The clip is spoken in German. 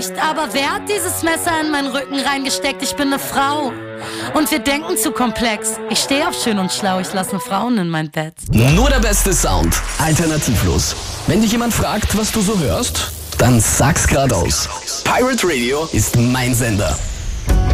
Aber wer hat dieses Messer in meinen Rücken reingesteckt? Ich bin eine Frau. Und wir denken zu komplex. Ich stehe auf schön und schlau, ich lasse Frauen in mein Bett. Nur der beste Sound, alternativlos. Wenn dich jemand fragt, was du so hörst, dann sag's geradeaus. Pirate Radio ist mein Sender.